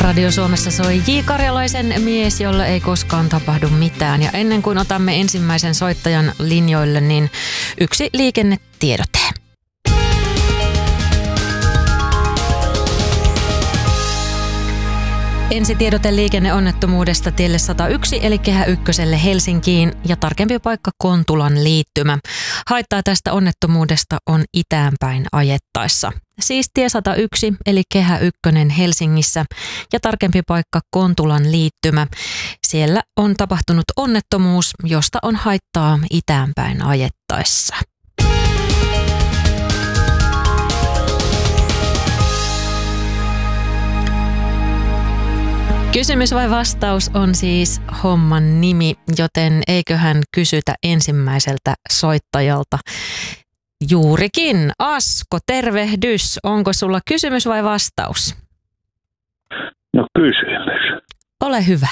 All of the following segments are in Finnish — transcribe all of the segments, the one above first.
Radio Suomessa soi J. Karjalaisen Mies, jolle ei koskaan tapahdu mitään. Ja ennen kuin otamme ensimmäisen soittajan linjoille, niin yksi liikennetiedote. Ensitiedote liikenneonnettomuudesta tielle 101 eli Kehä Ykköselle Helsinkiin ja tarkempi paikka Kontulan liittymä. Haittaa tästä onnettomuudesta on itäänpäin ajettaessa. Siis tie 101 eli Kehä Ykkönen Helsingissä ja tarkempi paikka Kontulan liittymä. Siellä on tapahtunut onnettomuus, josta on haittaa itäänpäin ajettaessa. Kysymys vai vastaus on siis homman nimi, joten eiköhän kysytä ensimmäiseltä soittajalta. Juurikin. Asko, tervehdys. Onko sulla kysymys vai vastaus? No kysymys. Ole hyvä.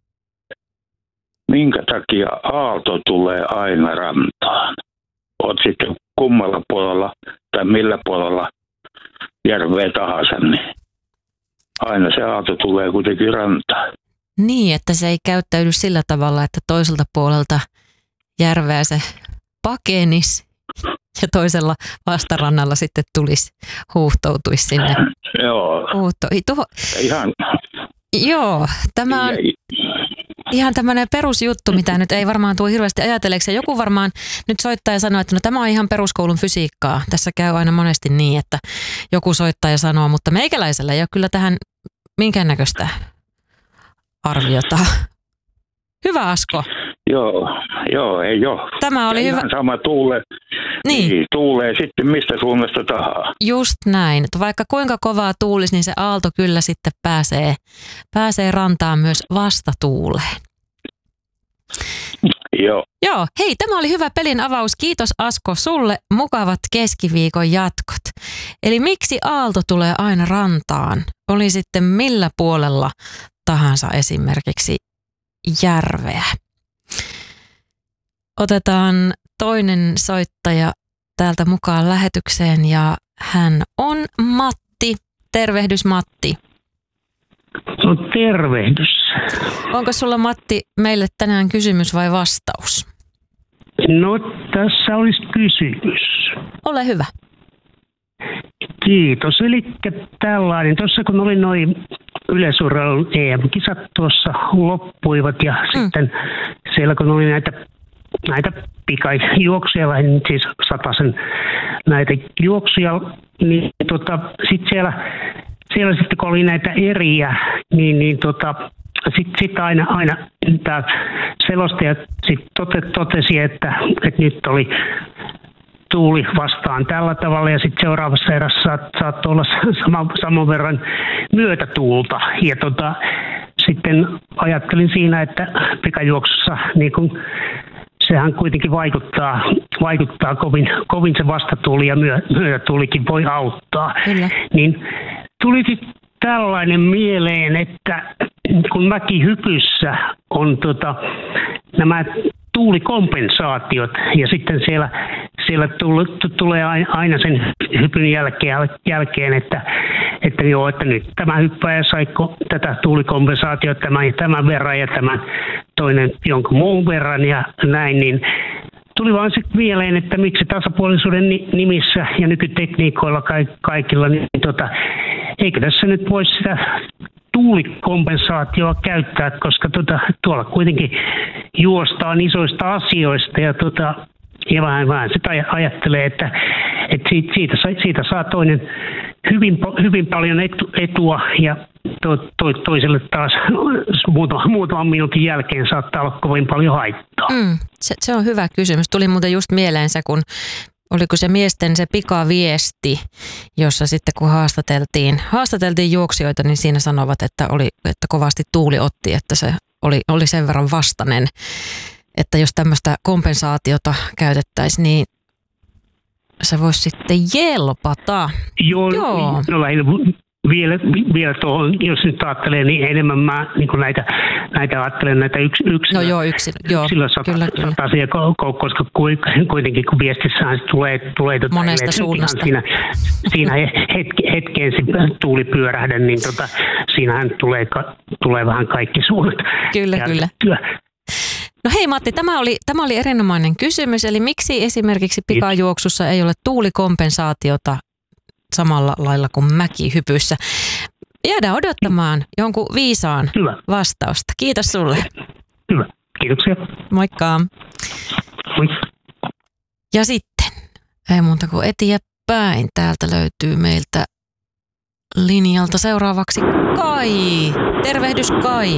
Minkä takia aalto tulee aina rantaan? Oot sitten kummalla puolella tai millä puolella järveä tahansa, niin aina se aalto tulee kuitenkin rantaan. Niin, että se ei käyttäydy sillä tavalla, että toiselta puolelta järveä se pakenisi ja toisella vastarannalla sitten huuhtoutuisi sinne. Joo. Ihan. Joo, tämä on ihan tämmöinen perusjuttu, mitä nyt ei varmaan tule hirveästi ajatelleeksi. Joku varmaan nyt soittaa ja sanoo, että no tämä on ihan peruskoulun fysiikkaa. Tässä käy aina monesti niin, että joku soittaa ja sanoo, mutta meikäläisellä ei ole kyllä tähän minkäännäköistä arviota. Hyvä, Asko. Joo, ei ole. Tämä oli hyvä. Sama tuulee. Niin, tuulee sitten mistä suunnasta tahansa. Just näin. Että vaikka kuinka kovaa tuulisi, niin se aalto kyllä sitten pääsee rantaan myös vastatuuleen. Joo, hei, tämä oli hyvä pelin avaus. Kiitos Asko sulle. Mukavat keskiviikon jatkot. Eli miksi aalto tulee aina rantaan? Oli sitten millä puolella tahansa esimerkiksi järveä. Otetaan toinen soittaja täältä mukaan lähetykseen ja hän on Matti. Tervehdys Matti. No tervehdys. Onko sulla Matti meille tänään kysymys vai vastaus? No tässä olisi kysymys. Ole hyvä. Kiitos. Eli tällainen, tuossa kun oli noin yleisurheilun EM-kisat tuossa loppuivat ja sitten siellä kun oli näitä pikajuoksuja, siis 100 näitä juoksuja, niin sitten siellä sitten kun oli näitä eriä, niin sitten aina tämä selostaja sitten totesi, että nyt oli tuuli vastaan tällä tavalla ja sitten seuraavassa erässä saattoi olla saman verran myötätuulta. Ja sitten ajattelin siinä, että pikajuoksussa niin kun sehän kuitenkin vaikuttaa kovin se vastatuuli ja myötätuulikin voi auttaa. Kyllä. Niin tuli sitten tällainen mieleen, että kun mäkihypyssä on nämä tuulikompensaatiot ja sitten siellä tulee aina sen hypyn jälkeen että nyt tämä hyppäjä saiko tätä tuulikompensaatiota tämän verran ja tämän toinen jonkun muun verran ja näin, niin tuli vaan sitten mieleen, että miksi tasapuolisuuden nimissä ja nykytekniikoilla kaikilla, niin eikö tässä nyt voisi sitä tuulikompensaatioa käyttää, koska tuolla kuitenkin juostaan isoista asioista ja vähän sitä ajattelee, että siitä saa toinen hyvin paljon etua ja toiselle taas muutaman minuutin jälkeen saattaa olla kovin paljon haittaa. Se on hyvä kysymys. Tuli muuten just mieleen se, kun oliko se miesten se pikaviesti, jossa sitten kun haastateltiin juoksijoita, niin siinä sanovat, että kovasti tuuli otti, että se oli sen verran vastainen, että jos tämmöistä kompensaatiota käytettäisiin, niin se voisi sitten jelpata. Joo. No vielä tuohon, jos nyt ajattelee, niin enemmän mä niin näitä ajattelen näitä yksilösataisia, koska kuitenkin kun viestissään tulee monesta suunnasta. Siinä hetkeen se tuulipyörähdä, niin siinähän tulee vähän kaikki suunnat. Kyllä. No hei Matti, tämä oli erinomainen kysymys, eli miksi esimerkiksi pikajuoksussa ei ole tuulikompensaatiota samalla lailla kuin mäkihypyssä? Jäädään odottamaan jonkun viisaan vastausta. Kiitos sulle. Hyvä, kiitoksia. Moikka. Moi. Ja sitten, ei muuta kuin eteenpäin. Täältä löytyy meiltä linjalta seuraavaksi Kai. Tervehdys Kai.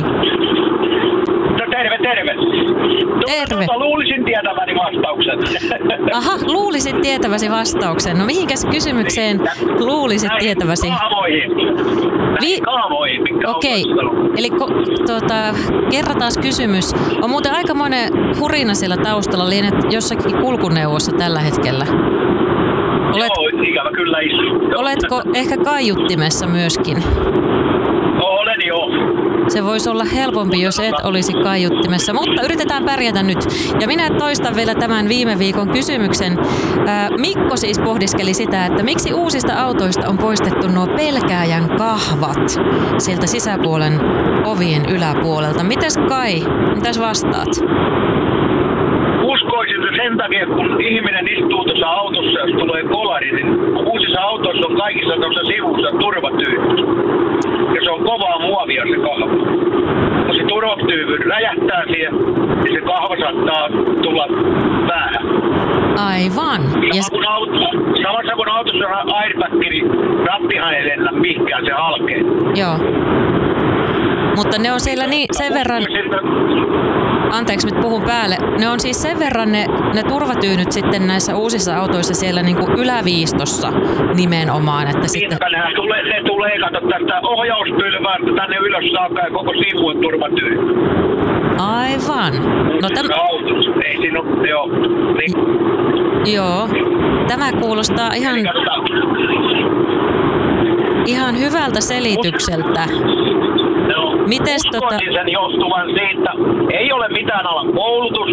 Terve. Terve. Luulisin tietäväni vastauksen. Aha, luulisit tietäväsi vastauksen. No mihinkäs kysymykseen luulisit tietäväsi? Kaavoihin. Okei, eli kerrataan kysymys. On muuten aikamoinen hurina siellä taustalla, lienet jossakin kulkuneuvossa tällä hetkellä. Joo, ikävä kyllä istu. Oletko ehkä kaiuttimessa myöskin? Olen joo. Se voisi olla helpompi, jos et olisi kaiuttimessa, mutta yritetään pärjätä nyt. Ja minä toistan vielä tämän viime viikon kysymyksen. Mikko siis pohdiskeli sitä, että miksi uusista autoista on poistettu nuo pelkääjän kahvat sieltä sisäpuolen ovien yläpuolelta. Mitäs Kai, mitäs vastaat? Uskoisin, että sen takia, kun ihminen istuu tuossa autossa, jos tulee kolari, niin uusissa autoissa on kaikissa tuossa sivussa turvatyynyt. Ja se on kovaa muovia se kahva. Kun se turvatyyvy räjähtää siihen, niin se kahva saattaa tulla päähän. Aivan. Samassa kun autossa on airbag, niin rattihan ei lennä mihinkään, se halkee. Joo. Mutta ne on siellä niin sen verran... Anteeksi, nyt puhun päälle. Ne on siis sen verran ne turvatyynyt sitten näissä uusissa autoissa siellä niin kuin yläviistossa nimenomaan. Että sitten... Ne tulee kato tästä ohjauspylväästä tänne ylös saakka ja koko sivuen turvatyyny. Aivan. No Ei siinä ole, joo. Niin. Joo. Tämä kuulostaa ihan hyvältä selitykseltä. Uskoisin sen johtuvan siitä, ei ole mitään alan koulutusta.